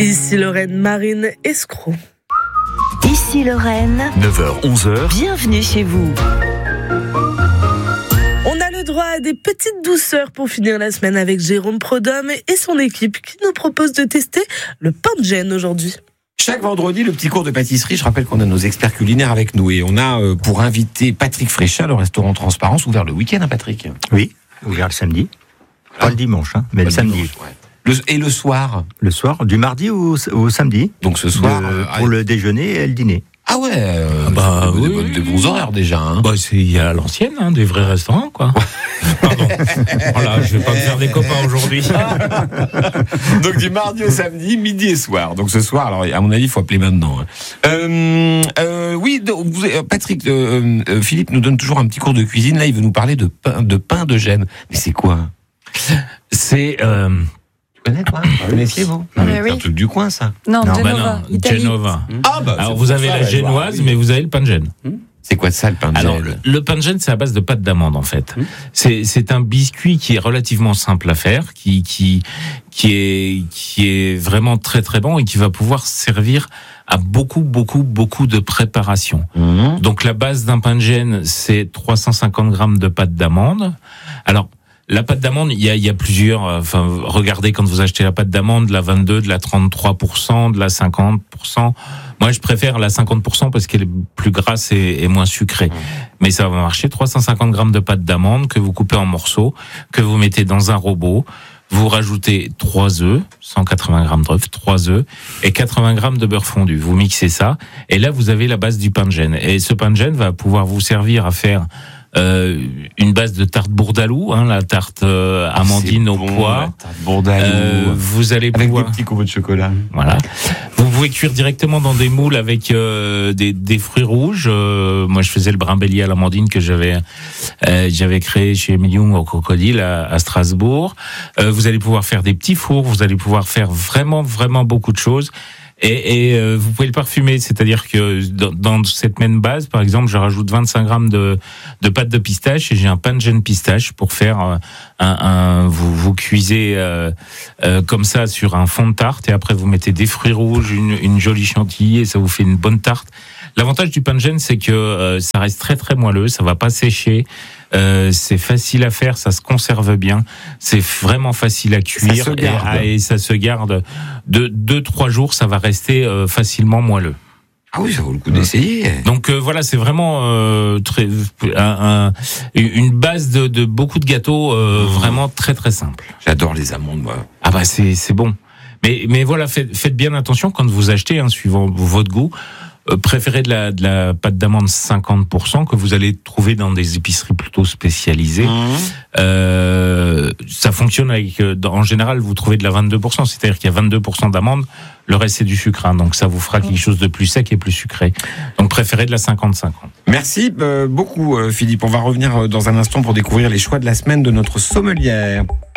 Ici Lorraine, Marine Escroc. Ici Lorraine, 9h-11h, bienvenue chez vous. On a le droit à des petites douceurs pour finir la semaine avec Jérôme Prodhomme et son équipe qui nous propose de tester le pain de Gênes aujourd'hui. Chaque vendredi, le petit cours de pâtisserie, je rappelle qu'on a nos experts culinaires avec nous et on a pour invité Patrick Fréchat, le restaurant Transparence, ouvert le week-end, hein, Patrick? Oui, ouvert le samedi. Pas le dimanche, mais le samedi. Dimanche, ouais. Et le soir? Le soir, du mardi au samedi. Donc ce soir... pour le déjeuner et le dîner. Ah ouais, des bons horaires déjà. Hein. Il y a l'ancienne, des vrais restaurants, quoi. Pardon. Voilà, je vais pas me faire des copains aujourd'hui. Donc du mardi au samedi, midi et soir. Donc ce soir, alors à mon avis, il faut appeler maintenant. Oui, Patrick, Philippe nous donne toujours un petit cours de cuisine. Là, il veut nous parler de pain de Gênes. Mais c'est quoi? C'est... Tu connais, toi? Vous connaissiez, vous? Oui. C'est un truc du coin, ça. Non, Italie. Genova. Alors, vous avez la génoise, mais vous avez le pain de Gênes. C'est quoi ça, le pain de Gênes? Alors, le pain de Gênes, c'est à base de pâte d'amande, en fait. C'est un biscuit qui est relativement simple à faire, qui est vraiment très très bon et qui va pouvoir servir à beaucoup de préparations. Donc, la base d'un pain de Gênes, c'est 350 grammes de pâte d'amande. Alors, la pâte d'amande, il y a plusieurs. Regardez quand vous achetez la pâte d'amande, de la 22, de la 33%, de la 50%. Moi, je préfère la 50% parce qu'elle est plus grasse et moins sucrée. Mais ça va marcher. 350 grammes de pâte d'amande que vous coupez en morceaux, que vous mettez dans un robot. Vous rajoutez 3 œufs, 180 grammes d'œufs, 3 œufs et 80 grammes de beurre fondu. Vous mixez ça et là, vous avez la base du pain de Gênes. Et ce pain de Gênes va pouvoir vous servir à faire une base de tarte bourdaloue, la tarte amandine au pois. Tarte bourdaloue. Vous allez avec pouvoir... des petits copeaux de chocolat. Voilà. Vous pouvez cuire directement dans des moules avec des fruits rouges. Moi, je faisais le brimbellier à l'amandine que j'avais créé chez Emilium au Crocodile à Strasbourg. Vous allez pouvoir faire des petits fours. Vous allez pouvoir faire vraiment beaucoup de choses. Et vous pouvez le parfumer, c'est-à-dire que dans cette même base, par exemple, je rajoute 25 grammes de pâte de pistache et j'ai un pain de Gênes pistache pour faire vous cuisez comme ça sur un fond de tarte et après vous mettez des fruits rouges, une jolie chantilly et ça vous fait une bonne tarte. L'avantage du pain de Gênes, c'est que ça reste très très moelleux, ça va pas sécher. C'est facile à faire, ça se conserve bien, c'est vraiment facile à cuire et ça se garde de 2-3 jours, ça va rester facilement moelleux. Ah oui, ça vaut le coup d'essayer. Donc voilà, c'est vraiment une base de beaucoup de gâteaux vraiment très très simple. J'adore les amandes, moi. Ah bah c'est bon. Mais voilà, faites bien attention quand vous achetez, suivant votre goût. Préférez de la pâte d'amande 50% que vous allez trouver dans des épiceries plutôt spécialisées. Ça fonctionne en général, vous trouvez de la 22%, c'est-à-dire qu'il y a 22% d'amande, le reste c'est du sucre, donc ça vous fera quelque chose de plus sec et plus sucré. Donc préférez de la 50-50. Merci beaucoup Philippe, on va revenir dans un instant pour découvrir les choix de la semaine de notre sommelière.